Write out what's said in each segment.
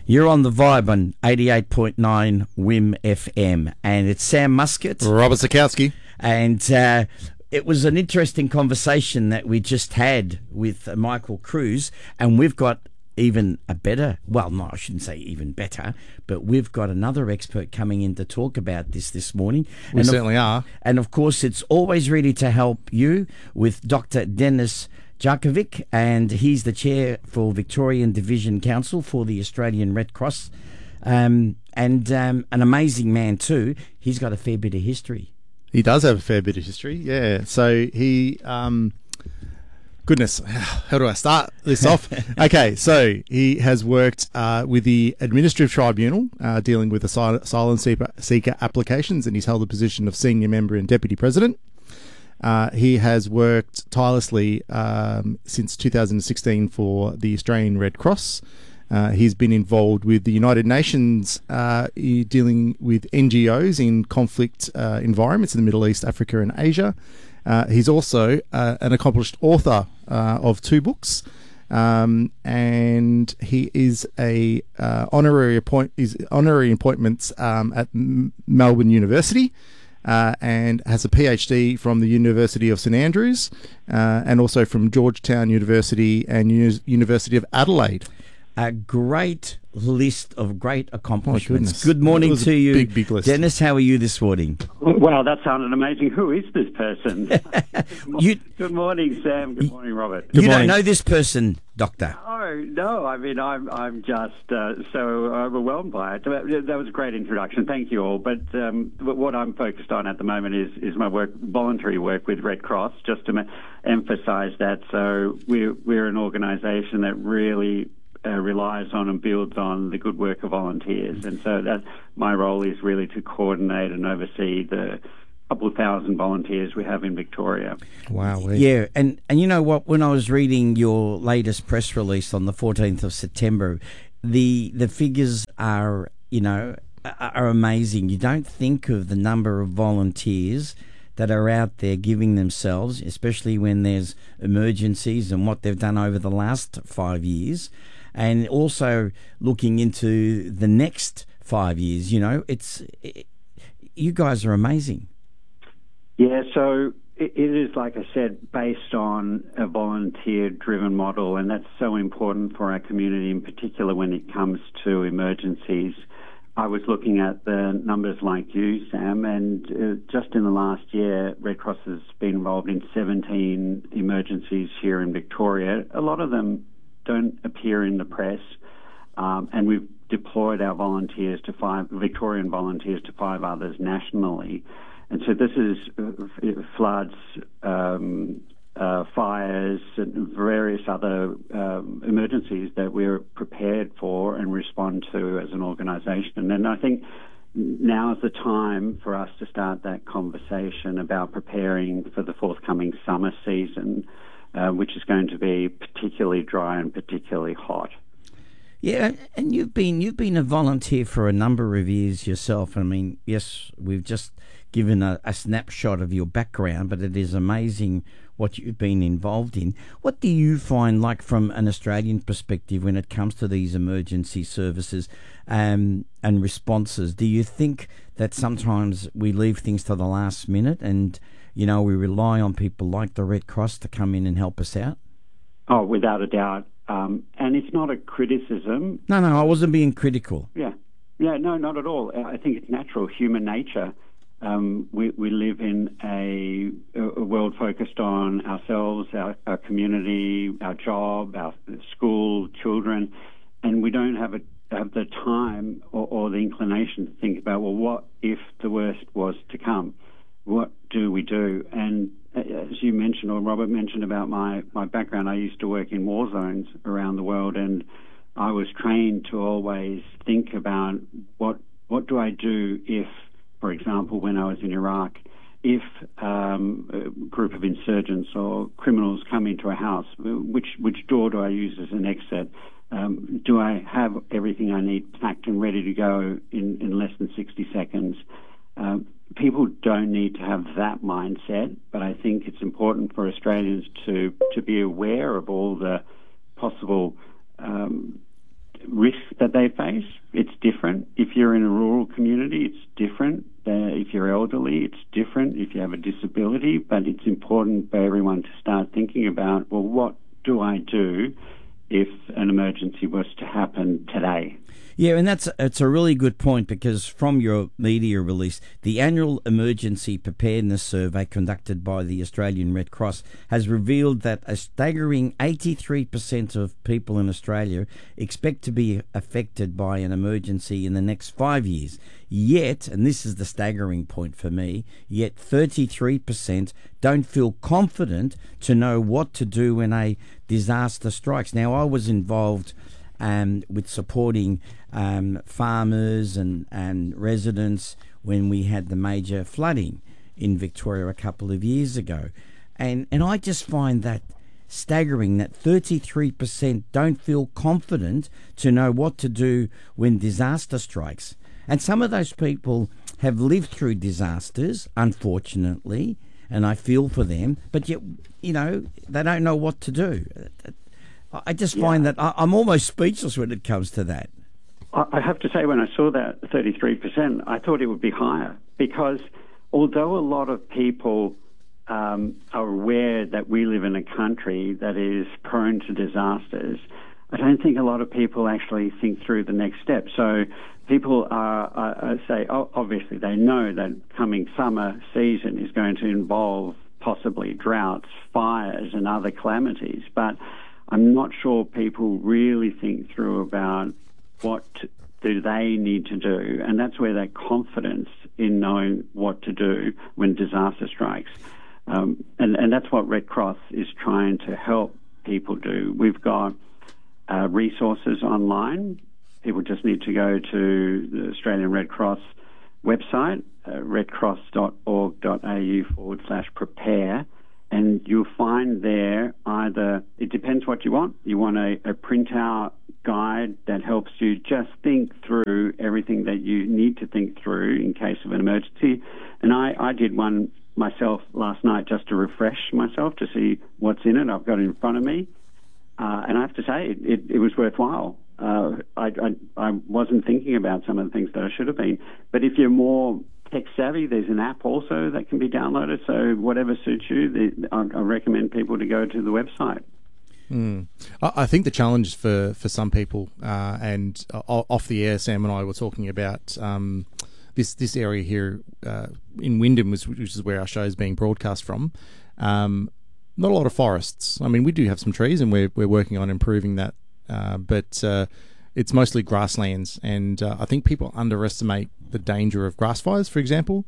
You're on the Vibe on 88.9 WIM FM, and it's Sam Muscat. Robert Sikowski. And it was an interesting conversation that we just had with Michael Cruz, and we've got even a better, well, no, I shouldn't say even better, but we've got another expert coming in to talk about this morning. We certainly are. And of course, it's always ready to help you with Dr. Denis Jarkovic, and he's the chair for Victorian Division Council for the Australian Red Cross, and an amazing man too. He's got a fair bit of history. He does have a fair bit of history, yeah. So he, goodness, how do I start this off? Okay, so he has worked with the Administrative Tribunal dealing with asylum seeker applications, and he's held the position of Senior Member and Deputy President. He has worked tirelessly since 2016 for the Australian Red Cross. He's been involved with the United Nations dealing with NGOs in conflict environments in the Middle East, Africa and Asia. He's also an accomplished author of 2 books, and he is a honorary appointments at Melbourne University. And has a PhD from the University of St Andrews and also from Georgetown University and University of Adelaide. A great list of great accomplishments. Oh, good morning to you, big list. Dennis. How are you this morning? Wow, that sounded amazing. Who is this person? Good morning, Sam. Good morning, Robert. You don't know this person, Doctor? Oh no, I mean I'm just so overwhelmed by it. That was a great introduction. Thank you all. But what I'm focused on at the moment is my voluntary work with Red Cross. Just to emphasise that. So we're an organisation that really relies on and builds on the good work of volunteers, and so that my role is really to coordinate and oversee the couple of thousand volunteers we have in Victoria. Wow. Yeah, and you know what, when I was reading your latest press release on the 14th of September, the figures are amazing. You don't think of the number of volunteers that are out there giving themselves, especially when there's emergencies, and what they've done over the last 5 years. And also looking into the next 5 years, you guys are amazing. Yeah, so it is, like I said, based on a volunteer-driven model, and that's so important for our community, in particular when it comes to emergencies. I was looking at the numbers like you, Sam, and just in the last year, Red Cross has been involved in 17 emergencies here in Victoria. A lot of them don't appear in the press, and we've deployed our volunteers to 5 Victorian volunteers to 5 others nationally. And so this is floods, fires, and various other emergencies that we're prepared for and respond to as an organisation. And I think now is the time for us to start that conversation about preparing for the forthcoming summer season, which is going to be particularly dry and particularly hot. Yeah, and you've been a volunteer for a number of years yourself. I mean, yes, we've just given a snapshot of your background, but it is amazing what you've been involved in. What do you find, like from an Australian perspective, when it comes to these emergency services and responses? Do you think that sometimes we leave things to the last minute and we rely on people like the Red Cross to come in and help us out? Oh, without a doubt. And it's not a criticism. No, I wasn't being critical. Yeah, no, not at all. I think it's natural, human nature. We live in a world focused on ourselves, our community, our job, our school, children, and we don't have the time or the inclination to think about, well, what if the worst was to come? What do we do? And as you mentioned, or Robert mentioned about my background, I used to work in war zones around the world, and I was trained to always think about what do I do if, for example, when I was in Iraq, if a group of insurgents or criminals come into a house, which door do I use as an exit? Do I have everything I need packed and ready to go in less than 60 seconds? People don't need to have that mindset, but I think it's important for Australians to be aware of all the possible risk that they face. It's different. If you're in a rural community, it's different. If you're elderly, it's different. If you have a disability, but it's important for everyone to start thinking about, well, what do I do if an emergency was to happen today? Yeah, and it's a really good point, because from your media release, the annual Emergency Preparedness Survey conducted by the Australian Red Cross has revealed that a staggering 83% of people in Australia expect to be affected by an emergency in the next 5 years. Yet, and this is the staggering point for me, yet 33% don't feel confident to know what to do when a disaster strikes. Now, I was involved with supporting farmers and residents when we had the major flooding in Victoria a couple of years ago. And I just find that staggering, that 33% don't feel confident to know what to do when disaster strikes. And some of those people have lived through disasters, unfortunately, and I feel for them, but yet, they don't know what to do. I just find that I'm almost speechless when it comes to that. I have to say, when I saw that 33%, I thought it would be higher, because although a lot of people are aware that we live in a country that is prone to disasters, I don't think a lot of people actually think through the next step. So people obviously they know that coming summer season is going to involve possibly droughts, fires and other calamities, but I'm not sure people really think through about what do they need to do, and that's where that confidence in knowing what to do when disaster strikes. And that's what Red Cross is trying to help people do. We've got resources online. People just need to go to the Australian Red Cross website, redcross.org.au/prepare, and you'll find there either, it depends what you want. You want a printout guide that helps you just think through everything that you need to think through in case of an emergency. And I did one myself last night just to refresh myself to see what's in it. I've got it in front of me. And I have to say, it was worthwhile. I wasn't thinking about some of the things that I should have been. But if you're more tech savvy, there's an app also that can be downloaded. So whatever suits you, I recommend people to go to the website. I think the challenge for some people, and off the air, Sam and I were talking about this area here in Wyndham, which is where our show is being broadcast from. Not a lot of forests. I mean, we do have some trees, and we're working on improving that, but it's mostly grasslands, and I think people underestimate the danger of grass fires, for example.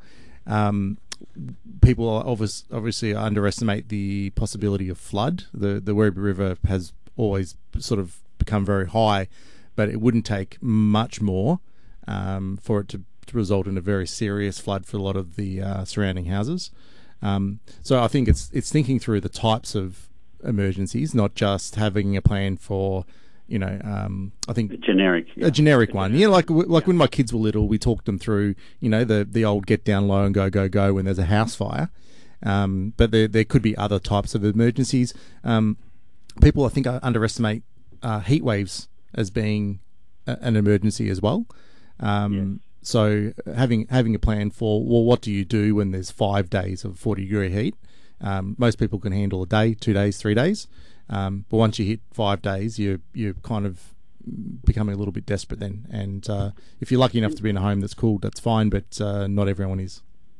People obviously underestimate the possibility of flood. The Werribee River has always sort of become very high, but it wouldn't take much more for it to result in a very serious flood for a lot of the surrounding houses. So I think it's thinking through the types of emergencies, not just having a plan for, I think a generic one. Yeah, like when my kids were little, we talked them through, the old get down low and go when there's a house fire. But there could be other types of emergencies. People, I think, underestimate heat waves as being an emergency as well. So having a plan for, what do you do when there's 5 days of 40-degree heat? Most people can handle a day, 2 days, 3 days. But once you hit 5 days, you're kind of becoming a little bit desperate then. And if you're lucky enough to be in a home that's cool, that's fine, but not everyone is.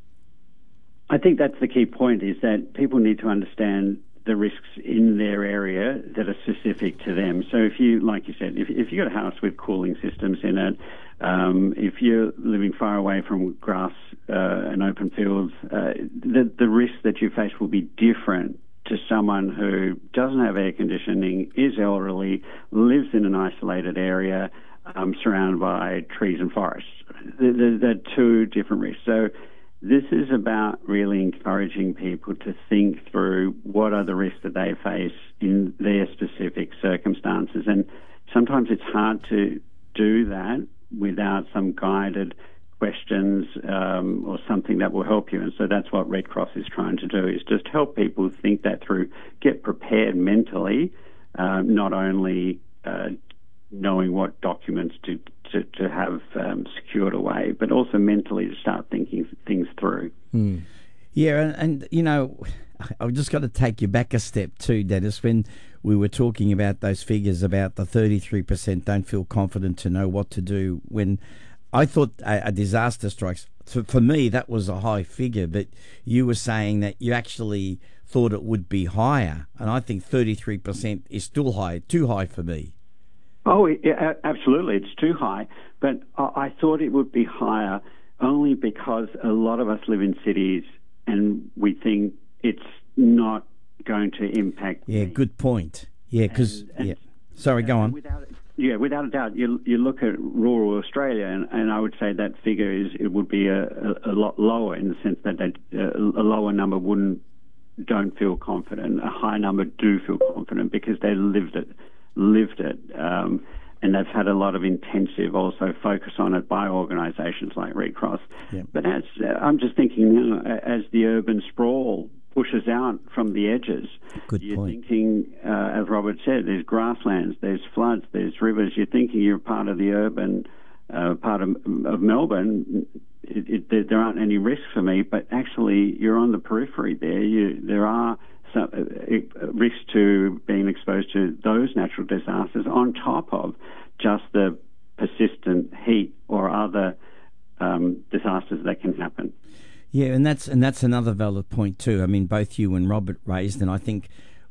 I think that's the key point, is that people need to understand the risks in their area that are specific to them. So if you, like you said, if you've got a house with cooling systems in it, if you're living far away from grass and open fields, the risk that you face will be different to someone who doesn't have air conditioning, is elderly, lives in an isolated area, surrounded by trees and forests. They're two different risks. So this is about really encouraging people to think through what are the risks that they face in their specific circumstances. And sometimes it's hard to do that without some guided questions or something that will help you. And so that's what Red Cross is trying to do, is just help people think that through, get prepared mentally, not only knowing what documents to have secured away, but also mentally to start thinking things through. Yeah, and you know, I've just got to take you back a step too, Dennis, when we were talking about those figures about the 33% don't feel confident to know what to do. When I thought a disaster strikes, for me, that was a high figure, but you were saying that you actually thought it would be higher, and I think 33% is still high, too high for me. Oh, yeah, absolutely, it's too high, but I thought it would be higher only because a lot of us live in cities and we think it's not going to impact Yeah, me. good point. Yeah, because... Sorry, go on. Without a doubt, you look at rural Australia, and I would say that figure it would be a lot lower in the sense that a lower number don't feel confident. A high number do feel confident because they lived it, and they've had a lot of intensive also focus on it by organisations like Red Cross. Yeah. But as I'm just thinking now, as the urban sprawl pushes out from the edges. Good you're point. thinking, as Robert said, there's grasslands, there's floods, there's rivers. You're thinking you're part of the urban part of Melbourne. There aren't any risks for me, but actually you're on the periphery there. There are some risks to being exposed to those natural disasters on top of just the persistent heat or other disasters that can happen. Yeah, and that's another valid point too. I mean, both you and Robert raised, and I think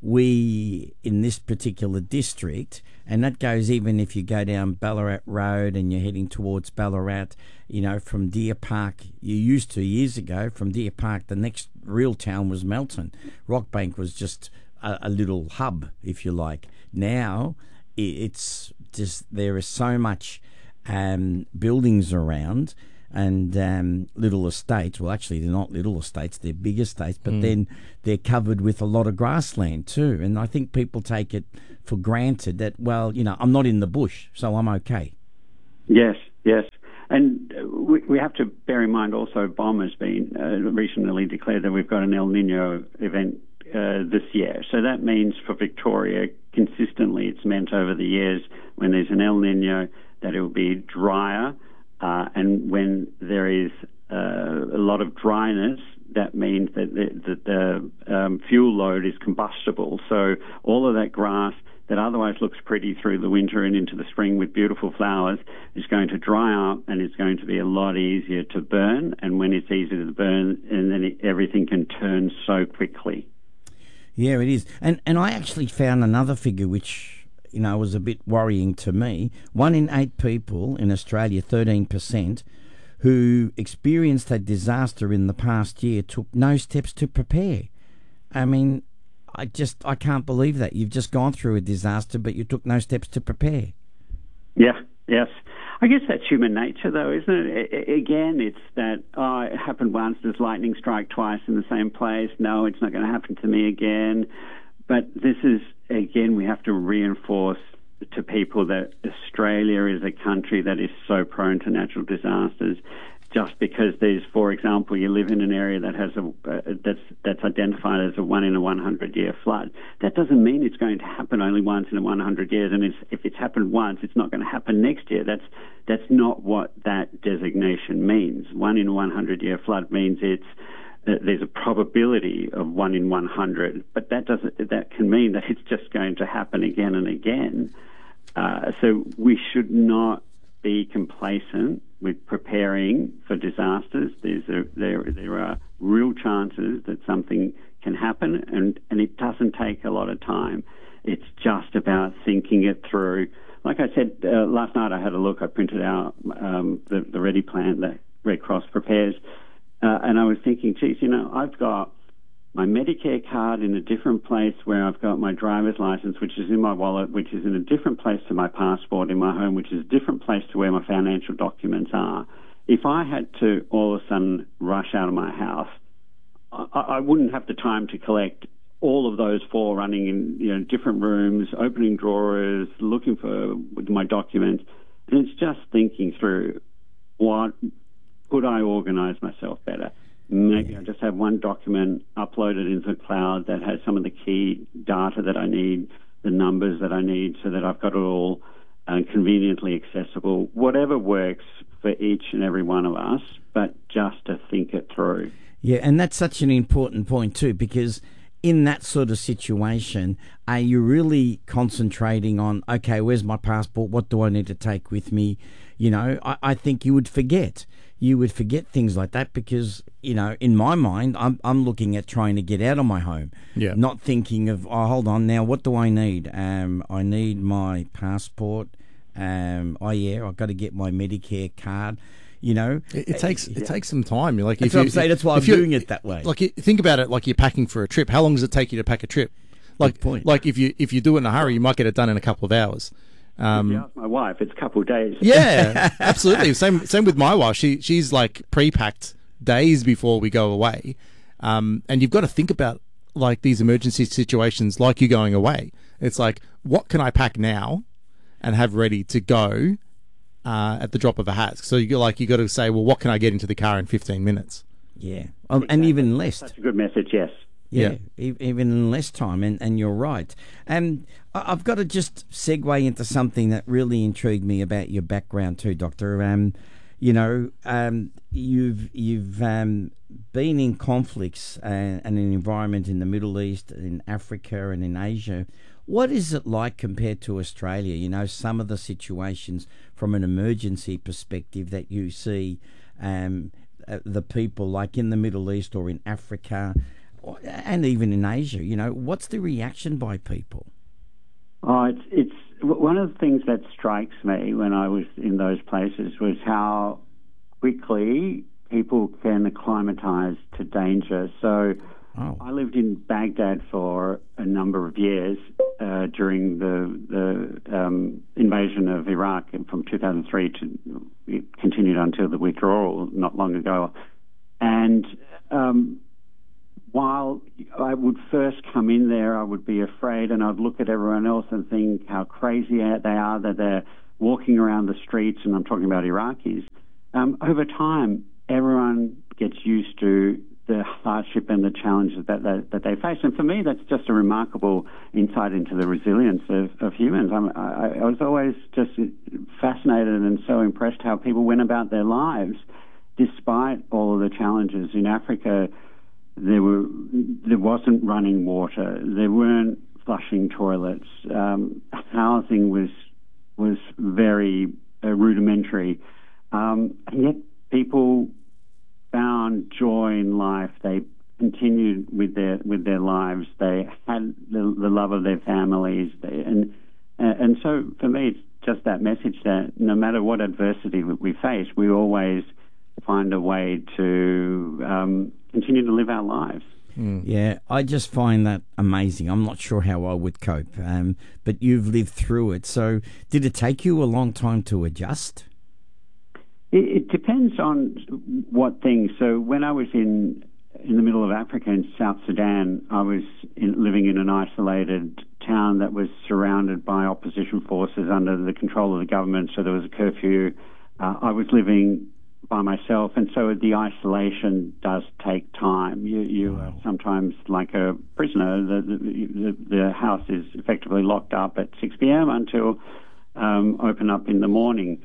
we in this particular district, and that goes even if you go down Ballarat Road and you're heading towards Ballarat, you know, from Deer Park, you used to years ago, from Deer Park, the next real town was Melton. Rockbank was just a little hub, if you like. Now it's just there is so much buildings around. And little estates, well, actually, they're not little estates, they're big estates, but then they're covered with a lot of grassland too. And I think people take it for granted that, well, you know, I'm not in the bush, so I'm okay. Yes. And we have to bear in mind also BOM has been recently declared that we've got an El Nino event this year. So that means for Victoria, consistently it's meant over the years when there's an El Nino that it will be drier. And when there is a lot of dryness, that means that the fuel load is combustible. So all of that grass that otherwise looks pretty through the winter and into the spring with beautiful flowers is going to dry up, and it's going to be a lot easier to burn. And when it's easier to burn, and then everything can turn so quickly. Yeah, it is. And I actually found another figure which, you know, was a bit worrying to me. 1 in 8 people in Australia, 13%, who experienced a disaster in the past year took no steps to prepare. I mean, I can't believe that. You've just gone through a disaster, but you took no steps to prepare. Yeah, yes. I guess that's human nature, though, isn't it? Again, it's that, it happened once, does lightning strike twice in the same place? No, it's not going to happen to me again. But this is, again, we have to reinforce to people that Australia is a country that is so prone to natural disasters. Just because there's, for example, you live in an area that has that's identified as a 1 in a 100-year flood, that doesn't mean it's going to happen only once in a 100 years. And if it's happened once, it's not going to happen next year. That's not what that designation means. 1 in a 100-year flood means there's a probability of 1 in 100, but that can mean that it's just going to happen again and again. So we should not be complacent with preparing for disasters. There are real chances that something can happen, and it doesn't take a lot of time. It's just about thinking it through. Like I said, last night I had a look. I printed out the Ready Plan that Red Cross prepares. And I was thinking, geez, you know, I've got my Medicare card in a different place where I've got my driver's license, which is in my wallet, which is in a different place to my passport in my home, which is a different place to where my financial documents are. If I had to all of a sudden rush out of my house, I wouldn't have the time to collect all of those 4 running in, you know, different rooms, opening drawers, looking for my documents. And it's just thinking through what could I organize myself better. Maybe I just have one document uploaded into the cloud that has some of the key data that I need, the numbers that I need, so that I've got it all and conveniently accessible, whatever works for each and every one of us, but just to think it through. Yeah, and that's such an important point too, because in that sort of situation, are you really concentrating on, okay, where's my passport? What do I need to take with me? You know, I think you would forget. You would forget things like that because, you know, in my mind, I'm looking at trying to get out of my home, not thinking of, oh, hold on, now what do I need? I need my passport. I've got to get my Medicare card. You know, it takes some time. Like, that's what I'm saying. That's why I'm doing it that way. Like, think about it. Like, you're packing for a trip. How long does it take you to pack a trip? Like, if you do it in a hurry, you might get it done in a couple of hours. If you ask my wife, it's a couple of days. Yeah, absolutely. Same with my wife. She's like pre-packed days before we go away. And you've got to think about like these emergency situations, like you going away. It's like, what can I pack now and have ready to go at the drop of a hat? So you got to say, well, what can I get into the car in 15 minutes? Yeah, and even less. That's a good message. Yes. Yeah, even in less time, and you're right. And I've got to just segue into something that really intrigued me about your background too, Doctor. You've been in conflicts and an environment in the Middle East, in Africa, and in Asia. What is it like compared to Australia? You know, some of the situations from an emergency perspective that you see, the people like in the Middle East or in Africa, and even in Asia, you know, what's the reaction by people? Oh, it's one of the things that strikes me when I was in those places was how quickly people can acclimatise to danger. So I lived in Baghdad for a number of years during the invasion of Iraq from 2003 to it continued until the withdrawal not long ago. And while I would first come in there, I would be afraid, and I'd look at everyone else and think how crazy they are that they're walking around the streets, and I'm talking about Iraqis. Over time, everyone gets used to the hardship and the challenges that they face. And for me, that's just a remarkable insight into the resilience of humans. I was always just fascinated and so impressed how people went about their lives despite all of the challenges. In Africa, there wasn't running water. There weren't flushing toilets. Housing was very rudimentary, and yet people found joy in life. They continued with their lives. They had the love of their families. And so for me, it's just that message that no matter what adversity we face, we always find a way to continue to live our lives. Yeah, I just find that amazing. I'm not sure how I would cope, but you've lived through it. So did it take you a long time to adjust? It depends on what things. So when I was in the middle of Africa in South Sudan, I was living in an isolated town that was surrounded by opposition forces under the control of the government, so there was a curfew. I was living by myself, and so the isolation does take time. You are sometimes like a prisoner. The house is effectively locked up at 6 p.m. until open up in the morning.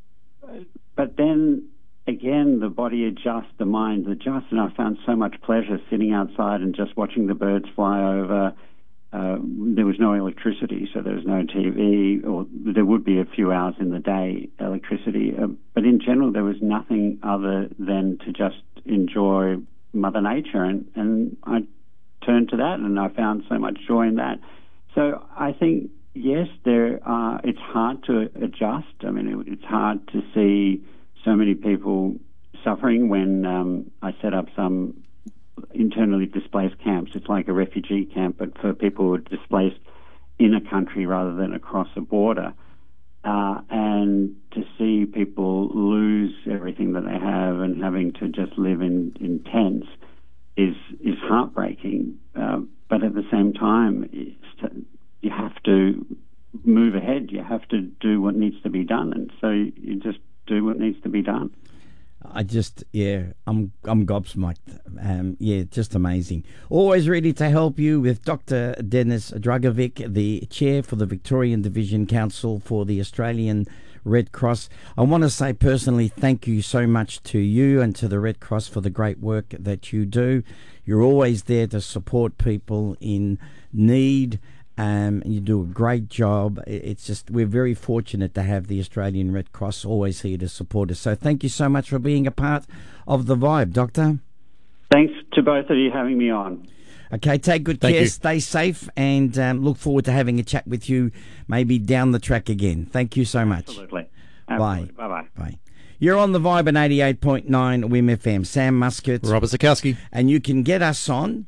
But then again, the body adjusts, the mind adjusts, and I found so much pleasure sitting outside and just watching the birds fly over. There was no electricity, so there was no TV, or there would be a few hours in the day electricity. But in general, there was nothing other than to just enjoy Mother Nature, and I turned to that, and I found so much joy in that. So I think, yes, it's hard to adjust. I mean, it's hard to see so many people suffering when I set up some internally displaced camps. It's like a refugee camp, but for people who are displaced in a country rather than across a border. And to see people lose everything that they have and having to just live in tents is heartbreaking. But at the same time, you have to move ahead. You have to do what needs to be done. And so you just do what needs to be done. I'm gobsmacked. Just amazing. Always ready to help you with Dr. Denis Dragovic, the chair for the Victorian Division Council for the Australian Red Cross. I want to say personally thank you so much to you and to the Red Cross for the great work that you do. You're always there to support people in need. And you do a great job. It's just, we're very fortunate to have the Australian Red Cross always here to support us. So thank you so much for being a part of The Vibe, Doctor. Thanks to both of you having me on. Okay, take good care, stay safe, and look forward to having a chat with you maybe down the track again. Thank you so much. Absolutely. Bye. Bye-bye. Bye. You're on The Vibe at 88.9 WIM FM. Sam Muscat. Robert Zakowski. And you can get us on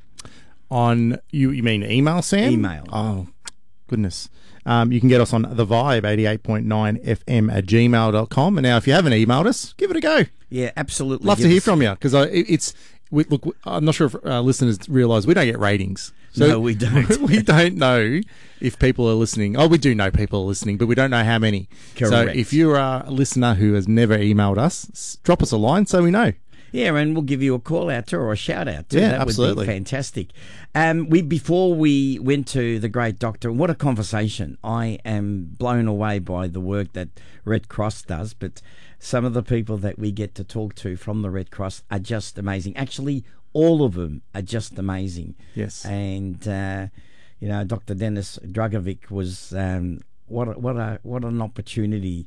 you mean email, Sam? Email. Oh, goodness. You can get us on The Vibe 88.9 FM at gmail.com. And now, if you haven't emailed us, give it a go. Yeah, absolutely. Love to hear from you, because look, I'm not sure if our listeners realise we don't get ratings. So no, we don't. We don't know if people are listening. Oh, we do know people are listening, but we don't know how many. Correct. So if you're a listener who has never emailed us, drop us a line so we know. Yeah, and we'll give you a call out too, or a shout out too. Yeah, that absolutely. would be fantastic. Before we went to the great doctor, what a conversation. I am blown away by the work that Red Cross does, but some of the people that we get to talk to from the Red Cross are just amazing. Actually, all of them are just amazing. Yes. And Dr. Denis Dragovic was what an opportunity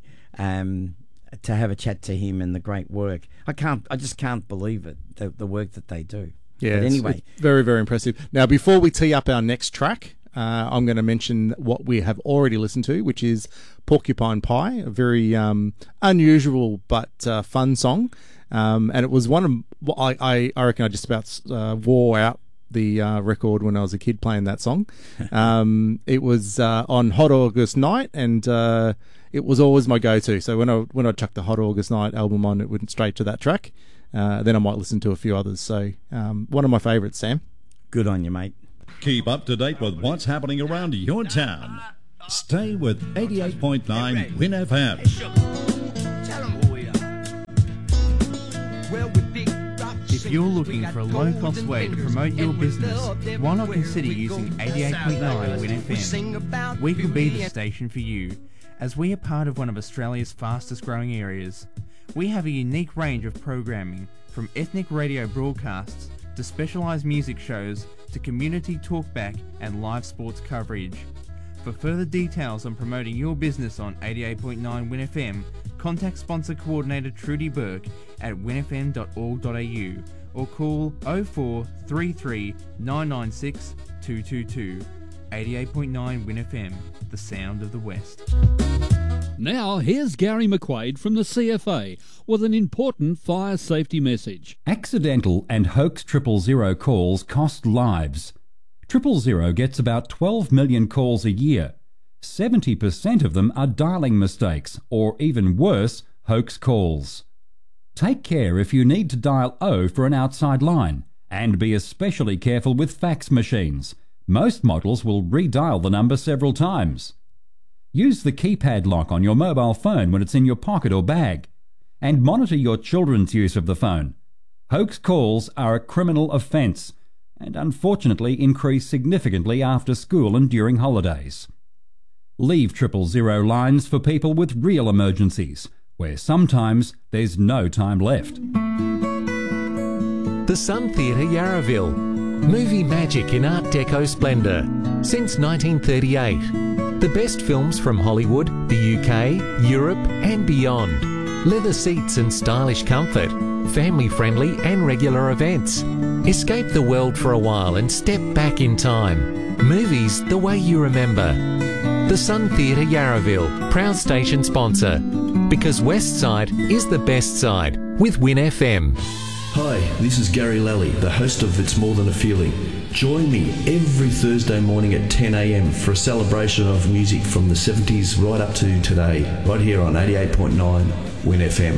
to have a chat to him and the great work. I just can't believe it, the work that they do. Yeah, but anyway, it's very, very impressive. Now, before we tee up our next track, I'm going to mention what we have already listened to, which is Porcupine Pie, a very unusual but fun song. And it was one of, I reckon I just about wore out the record when I was a kid playing that song. It was on Hot August Night, and it was always my go-to. So when I chucked the Hot August Night album on, it went straight to that track. Then I might listen to a few others. So one of my favourites, Sam. Good on you, mate. Keep up to date with what's happening around your town. Stay with 88.9 WIN FM. If you're looking for a low-cost way to promote your business, why not consider using 88.9 WIN FM? We could be the station for you, as we are part of one of Australia's fastest-growing areas. We have a unique range of programming, from ethnic radio broadcasts to specialised music shows to community talkback and live sports coverage. For further details on promoting your business on 88.9 WIN FM, contact sponsor coordinator Trudy Burke at winfm.org.au or call 0433 996 222. 88.9 WIN FM, the sound of the West. Now, here's Gary McQuaid from the CFA with an important fire safety message. Accidental and hoax 000 calls cost lives. 000 gets about 12 million calls a year. 70% of them are dialing mistakes, or even worse, hoax calls. Take care if you need to dial 0 for an outside line, and be especially careful with fax machines. Most models will redial the number several times. Use the keypad lock on your mobile phone when it's in your pocket or bag, and monitor your children's use of the phone. Hoax calls are a criminal offence and unfortunately increase significantly after school and during holidays. Leave 000 lines for people with real emergencies, where sometimes there's no time left. The Sun Theatre Yarraville. Movie magic in Art Deco splendour. Since 1938. The best films from Hollywood, the UK, Europe and beyond. Leather seats and stylish comfort. Family-friendly and regular events. Escape the world for a while and step back in time. Movies the way you remember. The Sun Theatre Yarraville, proud station sponsor. Because West Side is the best side with WIN FM. Hi, this is Gary Lally, the host of It's More Than a Feeling. Join me every Thursday morning at 10 a.m. for a celebration of music from the 70s right up to today, right here on 88.9 WIN FM.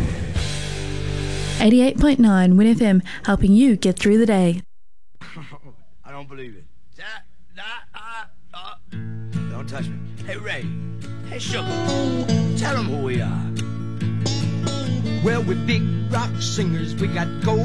88.9 WIN FM, helping you get through the day. I don't believe it. Don't touch me. Hey, Ray. Hey, Sugar. Tell them who we are. Well, we're big rock singers, we got gold